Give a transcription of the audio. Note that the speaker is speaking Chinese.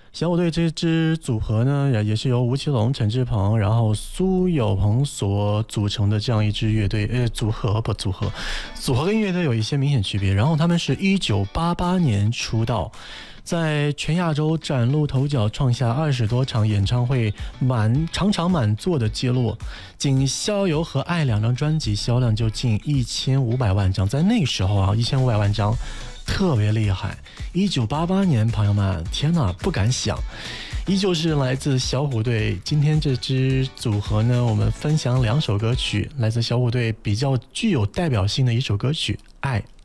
小虎队这支组合呢，也是由吴奇隆、陈志朋，然后苏有朋所组成的这样一支乐队，组合跟乐队有一些明显区别。然后他们是1988年出道，在全亚洲崭露头角，创下20多场演唱会场场满座的记录。仅《逍遥》和《爱》两张专辑销量就近1500万张，在那时候啊，1500万张。特别厉害！1988年，朋友们，天哪，不敢想。依旧是来自小虎队。今天这支组合呢，我们分享2首歌曲，来自小虎队比较具有代表性的一首歌曲《爱》